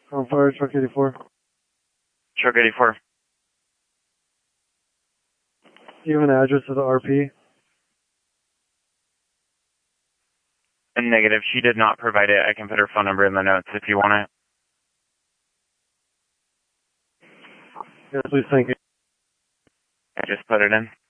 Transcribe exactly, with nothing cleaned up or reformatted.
On fire, truck eighty-four. Truck eighty-four. Do you have an address of the R P? Negative. She did not provide it. I can put her phone number in the notes if you want it. Yes, please, thank you. I just put it in.